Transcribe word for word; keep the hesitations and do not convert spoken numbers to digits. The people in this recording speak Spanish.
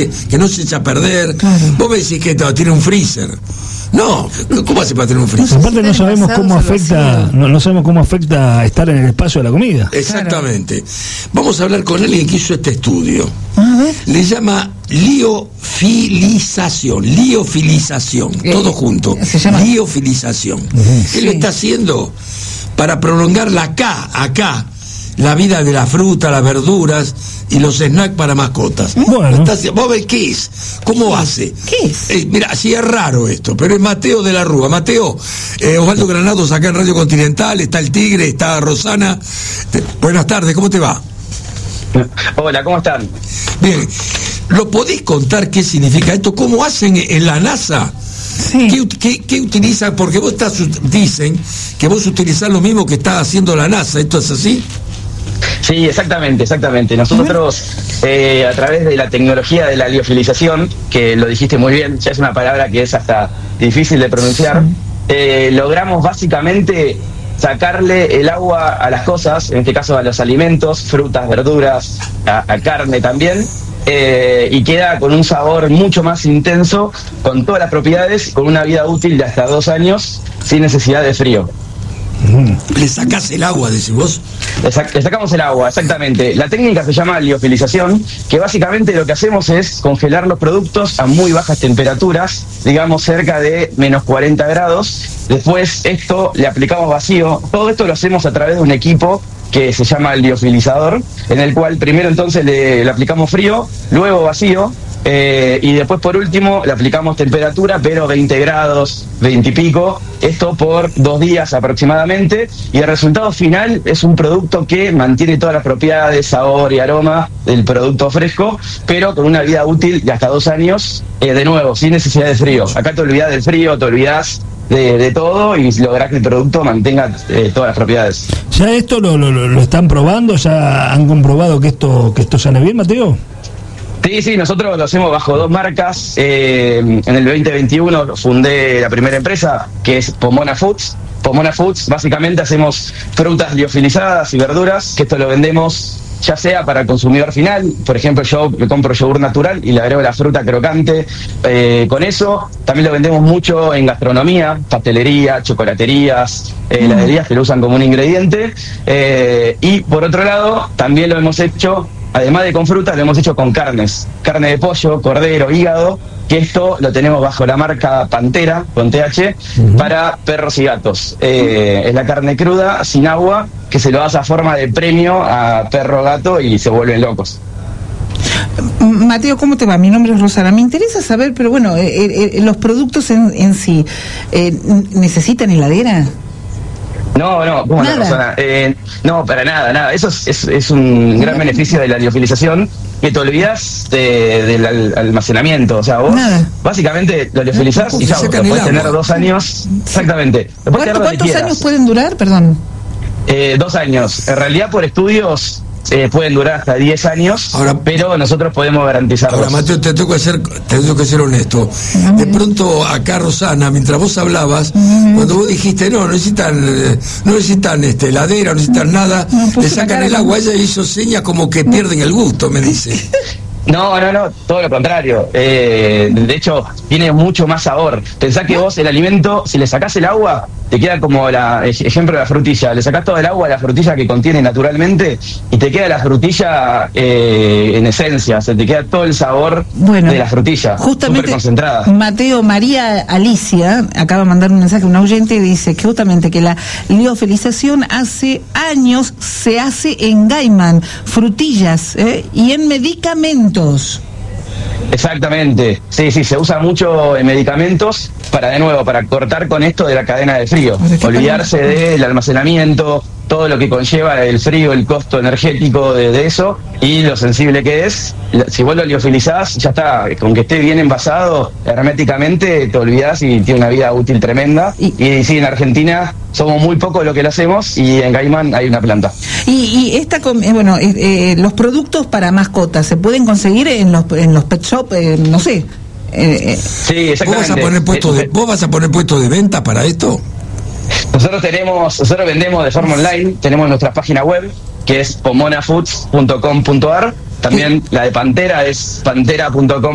que, que no se echa a perder. Claro. Vos me decís que tiene un freezer. No, ¿cómo hace para tener un freezer? Aparte no sabemos cómo afecta, no, no sabemos cómo afecta estar en el espacio de la comida. Exactamente. Vamos a hablar con alguien que hizo este estudio. Le llama liofilización, liofilización, eh, todo junto. Se llama liofilización. Uh-huh. Él lo está haciendo para prolongar la acá, acá, la vida de la fruta, las verduras y los snacks para mascotas. Bueno. Está, ¿vos ves qué es? ¿Cómo hace? ¿Qué es? Eh, mira, sí es raro esto, pero es Mateo de la Rúa. Mateo, eh, Osvaldo Granados acá en Radio Continental, está el Tigre, está Rosana. Te, buenas tardes, ¿cómo te va? Hola, ¿cómo están? Bien, ¿lo podés contar qué significa esto? ¿Cómo hacen en la NASA? Sí. ¿Qué, qué, qué utilizan? Porque vos estás, dicen que vos utilizás lo mismo que está haciendo la NASA. ¿Esto es así? Sí, exactamente, exactamente. Nosotros, eh, a través de la tecnología de la liofilización, que lo dijiste muy bien, ya es una palabra que es hasta difícil de pronunciar, eh, logramos básicamente sacarle el agua a las cosas, en este caso a los alimentos, frutas, verduras, a, a carne también, eh, y queda con un sabor mucho más intenso, con todas las propiedades, con una vida útil de hasta dos años, sin necesidad de frío. Le sacás el agua, decís vos. Le, sac- le sacamos el agua, exactamente. La técnica se llama liofilización, que básicamente lo que hacemos es congelar los productos a muy bajas temperaturas, digamos cerca de menos cuarenta grados. Después esto le aplicamos vacío. Todo esto lo hacemos a través de un equipo que se llama el liofilizador, en el cual primero entonces le, le aplicamos frío, luego vacío, eh, y después por último le aplicamos temperatura, pero veinte grados, veinte y pico, esto por dos días aproximadamente, y el resultado final es un producto que mantiene todas las propiedades, sabor y aroma del producto fresco, pero con una vida útil de hasta dos años, eh, de nuevo, sin necesidad de frío. Acá te olvidás del frío, te olvidás de, de todo y lográs que el producto mantenga eh, todas las propiedades. ¿Ya esto lo, lo, lo están probando? ¿Ya han comprobado que esto que esto sale bien, Mateo? Sí, sí, nosotros lo hacemos bajo dos marcas. Eh, en el veinte veintiuno fundé la primera empresa, que es Pomona Foods. Pomona Foods, básicamente hacemos frutas liofilizadas y verduras, que esto lo vendemos ya sea para el consumidor final. Por ejemplo, yo me compro yogur natural y le agrego la fruta crocante eh, con eso. También lo vendemos mucho en gastronomía, pastelería, chocolaterías, eh, heladerías que lo usan como un ingrediente. Eh, y por otro lado, también lo hemos hecho, además de con frutas, lo hemos hecho con carnes. Carne de pollo, cordero, hígado, que esto lo tenemos bajo la marca Pantera, con T H, uh-huh. para perros y gatos. Eh, es la carne cruda, sin agua, que se lo das a forma de premio a perro, gato y se vuelven locos. Mateo, ¿cómo te va? Mi nombre es Rosana. Me interesa saber, pero bueno, eh, eh, los productos en, en sí, eh, ¿necesitan heladera? No, no, ¿cómo no, Rosana? Eh, no, para nada, nada. Eso es, es, es un gran beneficio de la liofilización, que te olvidas de, del al, almacenamiento. O sea, vos nada. básicamente lo liofilizás no, y ya, después de tener dos años. Exactamente. ¿Cuánto, ¿Cuántos años pueden durar? Perdón. Eh, dos años. En realidad, por estudios, eh, pueden durar hasta diez años, ahora, pero nosotros podemos garantizarlos. Ahora, Mateo, te tengo que ser, te tengo que ser honesto. De pronto, acá, Rosana, mientras vos hablabas, uh-huh. cuando vos dijiste, no, no necesitan, no necesitan este, heladera, no necesitan nada, no, le sacan el agua, ella hizo señas como que pierden el gusto, me dice. No, no, no, todo lo contrario. Eh, de hecho, tiene mucho más sabor. Pensá que vos el alimento, si le sacás el agua, te queda como la ejemplo de la frutilla. Le sacás todo el agua a la frutilla que contiene naturalmente y te queda la frutilla eh, en esencia. O sea, te queda todo el sabor bueno, de la frutilla. Justamente, concentrada. Mateo, María Alicia acaba de mandar un mensaje a un oyente y dice que justamente que la liofilización hace años se hace en Gaiman, frutillas eh, y en medicamentos. Exactamente, sí, sí, se usa mucho en medicamentos para, de nuevo, para cortar con esto de la cadena de frío, olvidarse del almacenamiento, todo lo que conlleva el frío, el costo energético de, de eso y lo sensible que es. Si vos lo liofilizás, ya está, con que esté bien envasado herméticamente, te olvidás y tiene una vida útil tremenda. Y, y sí, en Argentina somos muy pocos lo que lo hacemos y en Gaiman hay una planta. Y, y esta, eh, bueno, eh, eh, los productos para mascotas, ¿se pueden conseguir en los, en los pet shop? Eh, no sé. Eh, eh. Sí, exactamente. ¿Vos vas a poner puestos de, ¿Vos vas a poner puestos de venta para esto? Nosotros tenemos, nosotros vendemos de forma online, tenemos nuestra página web, que es pomona foods punto com punto a r, también la de Pantera es pantera punto com.